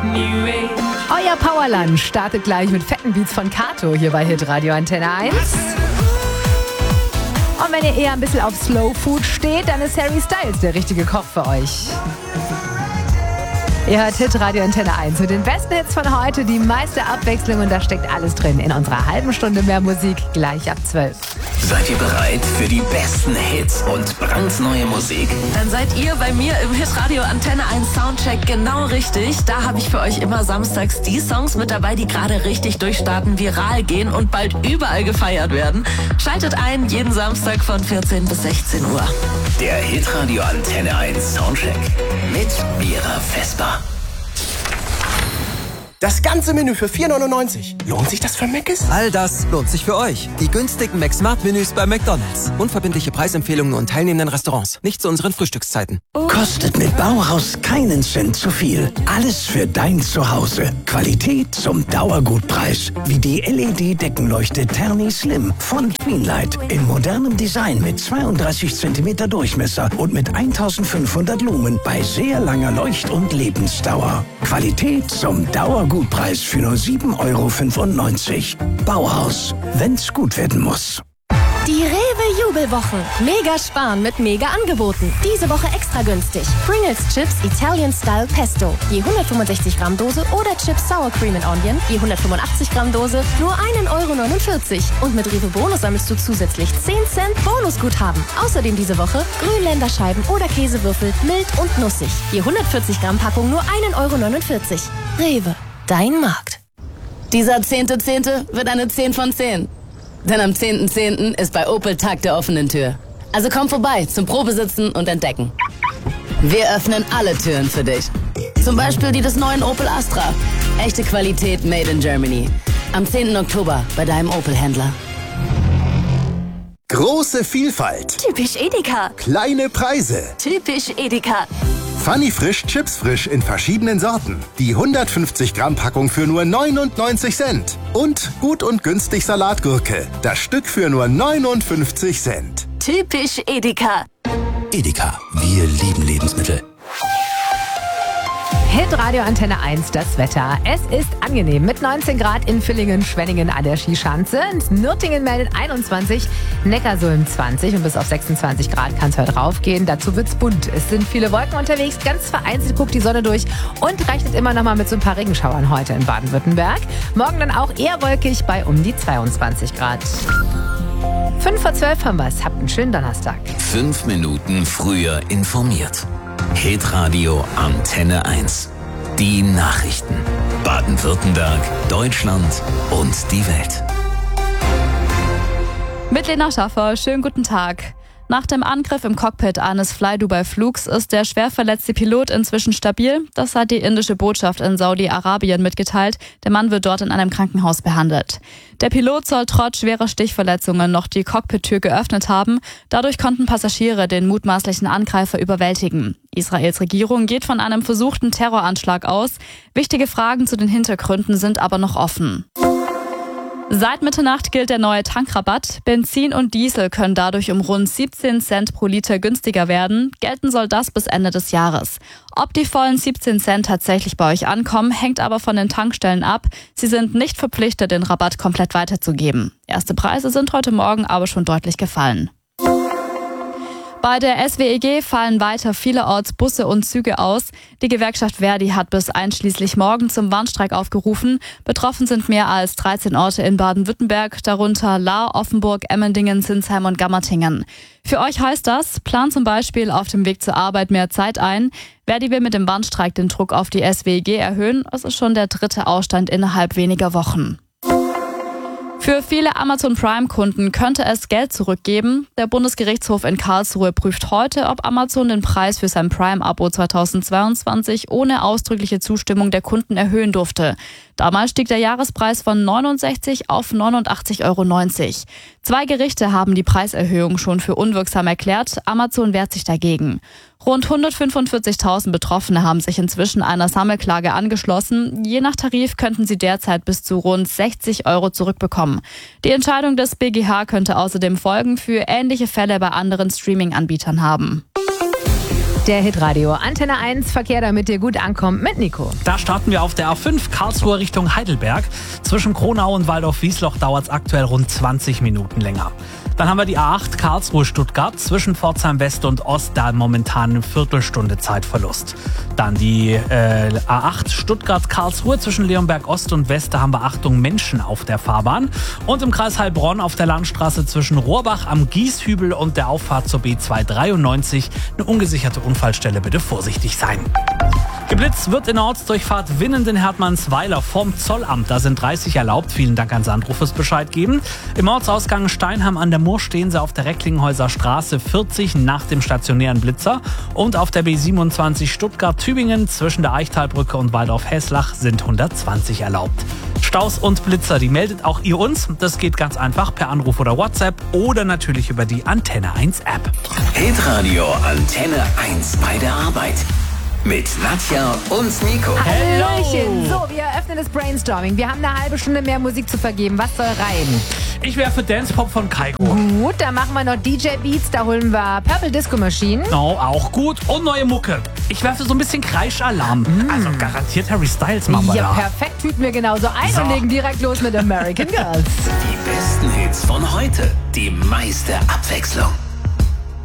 Euer Powerland startet gleich mit fetten Beats von Kato hier bei Hitradio Antenne 1. Und wenn ihr eher ein bisschen auf Slow Food steht, dann ist Harry Styles der richtige Koch für euch. Ihr hört Hitradio Antenne 1 mit den besten Hits von heute, die meiste Abwechslung und da steckt alles drin in unserer halben Stunde mehr Musik, gleich ab 12. Seid ihr bereit für die besten Hits und brandneue Musik? Dann seid ihr bei mir im Hitradio Antenne 1 Soundcheck genau richtig. Da habe ich für euch immer samstags die Songs mit dabei, die gerade richtig durchstarten, viral gehen und bald überall gefeiert werden. Schaltet ein, jeden Samstag von 14 bis 16 Uhr. Der Hitradio Antenne 1 Soundcheck mit Mira Vesper. Das ganze Menü für 4,99. Lohnt sich das für Mc's? All das lohnt sich für euch. Die günstigen McSmart-Menüs bei McDonald's. Unverbindliche Preisempfehlungen und teilnehmenden Restaurants. Nicht zu unseren Frühstückszeiten. Kostet mit Bauhaus keinen Cent zu viel. Alles für dein Zuhause. Qualität zum Dauergutpreis. Wie die LED-Deckenleuchte Terni Slim von Tweenlight. In modernem Design mit 32 cm Durchmesser und mit 1500 Lumen bei sehr langer Leucht- und Lebensdauer. Qualität zum Dauergutpreis für nur 7,95 €. Bauhaus, wenn's gut werden muss. Die Rewe-Jubelwochen. Mega sparen mit Mega-Angeboten. Diese Woche extra günstig. Pringles Chips Italian Style Pesto. Je 165 Gramm Dose oder Chips Sour Cream and Onion. Je 185 Gramm Dose nur 1,49 €. Und mit Rewe Bonus sammelst du zusätzlich 10 Cent Bonusguthaben. Außerdem diese Woche Grünländerscheiben oder Käsewürfel mild und nussig. Je 140 Gramm Packung nur 1,49 €. Rewe, dein Markt. Dieser 10.10. wird eine 10 von 10. Denn am 10.10. ist bei Opel Tag der offenen Tür. Also komm vorbei zum Probesitzen und Entdecken. Wir öffnen alle Türen für dich. Zum Beispiel die des neuen Opel Astra. Echte Qualität made in Germany. Am 10. Oktober bei deinem Opel-Händler. Große Vielfalt. Typisch Edeka. Kleine Preise. Typisch Edeka. Funny Frisch Chips Frisch in verschiedenen Sorten. Die 150 Gramm Packung für nur 99 Cent. Und gut und günstig Salatgurke. Das Stück für nur 59 Cent. Typisch Edeka. Edeka, wir lieben Lebensmittel. Hitradio Antenne 1, das Wetter. Es ist angenehm mit 19 Grad in Villingen, Schwenningen an der Skischanze. Nürtingen meldet 21, Neckarsulm 20 und bis auf 26 Grad kann es heute raufgehen. Dazu wird's bunt. Es sind viele Wolken unterwegs, ganz vereinzelt guckt die Sonne durch und rechnet immer noch mal mit so ein paar Regenschauern heute in Baden-Württemberg. Morgen dann auch eher wolkig bei um die 22 Grad. 5 vor 12 haben wir's. Habt einen schönen Donnerstag. 5 Minuten früher informiert. Hitradio Antenne 1. Die Nachrichten. Baden-Württemberg, Deutschland und die Welt. Mit Lena Schaffer, schönen guten Tag. Nach dem Angriff im Cockpit eines Fly-Dubai-Flugs ist der schwer verletzte Pilot inzwischen stabil. Das hat die indische Botschaft in Saudi-Arabien mitgeteilt. Der Mann wird dort in einem Krankenhaus behandelt. Der Pilot soll trotz schwerer Stichverletzungen noch die Cockpit-Tür geöffnet haben. Dadurch konnten Passagiere den mutmaßlichen Angreifer überwältigen. Israels Regierung geht von einem versuchten Terroranschlag aus. Wichtige Fragen zu den Hintergründen sind aber noch offen. Seit Mitternacht gilt der neue Tankrabatt. Benzin und Diesel können dadurch um rund 17 Cent pro Liter günstiger werden. Gelten soll das bis Ende des Jahres. Ob die vollen 17 Cent tatsächlich bei euch ankommen, hängt aber von den Tankstellen ab. Sie sind nicht verpflichtet, den Rabatt komplett weiterzugeben. Erste Preise sind heute Morgen aber schon deutlich gefallen. Bei der SWEG fallen weiter vielerorts Busse und Züge aus. Die Gewerkschaft Verdi hat bis einschließlich morgen zum Warnstreik aufgerufen. Betroffen sind mehr als 13 Orte in Baden-Württemberg, darunter Lahr, Offenburg, Emmendingen, Sinsheim und Gammertingen. Für euch heißt das, plant zum Beispiel auf dem Weg zur Arbeit mehr Zeit ein. Verdi will mit dem Warnstreik den Druck auf die SWEG erhöhen. Es ist schon der 3. Ausstand innerhalb weniger Wochen. Für viele Amazon Prime-Kunden könnte es Geld zurückgeben. Der Bundesgerichtshof in Karlsruhe prüft heute, ob Amazon den Preis für sein Prime-Abo 2022 ohne ausdrückliche Zustimmung der Kunden erhöhen durfte. Damals stieg der Jahrespreis von 69 auf 89,90 €. 2 Gerichte haben die Preiserhöhung schon für unwirksam erklärt. Amazon wehrt sich dagegen. Rund 145.000 Betroffene haben sich inzwischen einer Sammelklage angeschlossen. Je nach Tarif könnten sie derzeit bis zu rund 60 € zurückbekommen. Die Entscheidung des BGH könnte außerdem Folgen für ähnliche Fälle bei anderen Streaming-Anbietern haben. Der Hitradio Antenne 1 Verkehr, damit ihr gut ankommt mit Nico. Da starten wir auf der A5 Karlsruhe Richtung Heidelberg. Zwischen Kronau und Waldorf-Wiesloch dauert es aktuell rund 20 Minuten länger. Dann haben wir die A8 Karlsruhe-Stuttgart zwischen Pforzheim West und Ost, da momentan eine Viertelstunde Zeitverlust. Dann die A8 Stuttgart-Karlsruhe zwischen Leonberg Ost und West, da haben wir Achtung Menschen auf der Fahrbahn. Und im Kreis Heilbronn auf der Landstraße zwischen Rohrbach am Gieshübel und der Auffahrt zur B293 eine ungesicherte Unfallstelle, bitte vorsichtig sein. Geblitzt wird in der Ortsdurchfahrt Winnenden-Hertmannsweiler vom Zollamt. Da sind 30 erlaubt. Vielen Dank an Sandro fürs Bescheid geben. Im Ortsausgang Steinheim an der Mur stehen sie auf der Recklinghäuser Straße 40 nach dem stationären Blitzer. Und auf der B27 Stuttgart-Tübingen zwischen der Eichtalbrücke und Waldorf-Heslach sind 120 erlaubt. Staus und Blitzer, die meldet auch ihr uns. Das geht ganz einfach per Anruf oder WhatsApp oder natürlich über die Antenne 1 App. Hitradio Antenne 1 bei der Arbeit. Mit Nadja und Nico. Hallöchen. So, wir eröffnen das Brainstorming. Wir haben eine halbe Stunde mehr Musik zu vergeben. Was soll rein? Ich wäre für Dance Pop von Kaiko. Gut, dann machen wir noch DJ Beats. Da holen wir Purple Disco Machine. Oh, auch gut. Und neue Mucke. Ich werfe so ein bisschen Kreischalarm. Also garantiert Harry Styles machen wir Ja, da. perfekt. Tüten wir genauso ein So. und legen direkt los mit American Girls. Die besten Hits von heute. Die meiste Abwechslung.